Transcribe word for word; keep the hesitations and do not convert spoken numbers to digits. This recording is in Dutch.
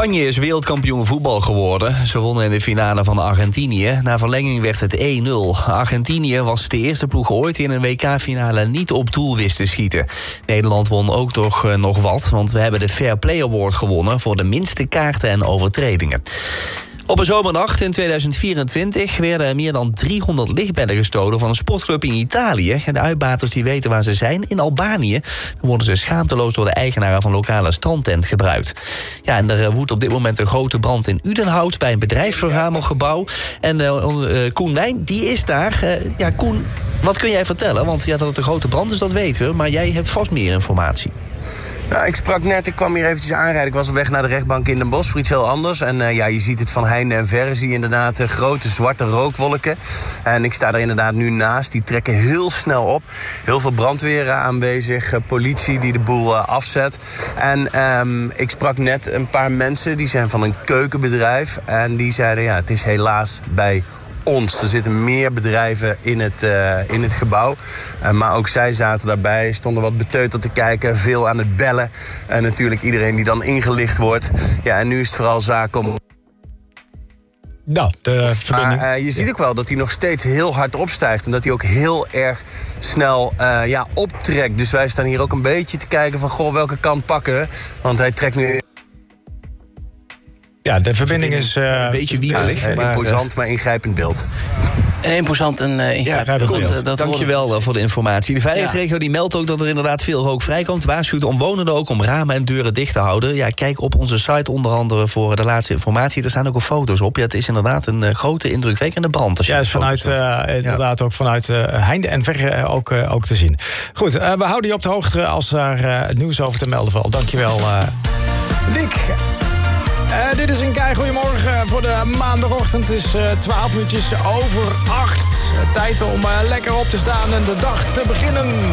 Spanje is wereldkampioen voetbal geworden. Ze wonnen in de finale van Argentinië. Na verlenging werd het één nul. Argentinië was de eerste ploeg ooit die in een W K-finale niet op doel wist te schieten. Nederland won ook toch uh, nog wat, want we hebben de Fair Play Award gewonnen voor de minste kaarten en overtredingen. Op een zomernacht in tweeduizend vierentwintig werden er meer dan driehonderd lichtbedden gestolen van een sportclub in Italië. En de uitbaters die weten waar ze zijn, in Albanië. Dan worden ze schaamteloos door de eigenaren van lokale strandtent gebruikt. Ja, en er woedt op dit moment een grote brand in Udenhout bij een bedrijfsverzamelgebouw. En uh, uh, Koen Wijn, die is daar. Uh, ja, Koen, wat kun jij vertellen? Want ja, dat het een grote brand is, dat weten we. Maar jij hebt vast meer informatie. Nou, ik sprak net, ik kwam hier eventjes aanrijden. Ik was op weg naar de rechtbank in Den Bosch voor iets heel anders. En uh, ja, je ziet het van heinde en verre. Zie je inderdaad uh, grote zwarte rookwolken. En ik sta er inderdaad nu naast. Die trekken heel snel op. Heel veel brandweer aanwezig. Uh, politie die de boel uh, afzet. En um, ik sprak net een paar mensen. Die zijn van een keukenbedrijf. En die zeiden, ja, het is helaas bij ons. Er zitten meer bedrijven in het, uh, in het gebouw. Uh, maar ook zij zaten daarbij, stonden wat beteuterd te kijken, veel aan het bellen. En natuurlijk iedereen die dan ingelicht wordt. Ja, en nu is het vooral zaak om... Nou, de verbinding. Maar uh, je ziet ook wel dat hij nog steeds heel hard opstijgt. En dat hij ook heel erg snel uh, ja, optrekt. Dus wij staan hier ook een beetje te kijken van, goh, welke kant pakken we? Want hij trekt nu... Ja, de verbinding is uh, een beetje wiebelig. Ja, maar, imposant, maar ingrijpend beeld. En imposant en uh, ingrijpend ja, beeld. beeld. Dat Dankjewel wel voor de informatie. De veiligheidsregio die meldt ook dat er inderdaad veel rook vrijkomt. Waarschuwt omwonenden ook om ramen en deuren dicht te houden. Ja, kijk op onze site onder andere voor de laatste informatie. Er staan ook al foto's op. Ja, het is inderdaad een uh, grote, indrukwekkende brand. Als je ja, is vanuit, uh, inderdaad ja. ook vanuit uh, heinde en verre uh, ook, uh, ook te zien. Goed, uh, we houden je op de hoogte als daar uh, nieuws over te melden valt. Dankjewel, uh, Dick. Uh, dit is een kei goeiemorgen voor de maandagochtend. Het is uh, twaalf minuutjes over acht. Tijd om uh, lekker op te staan en de dag te beginnen.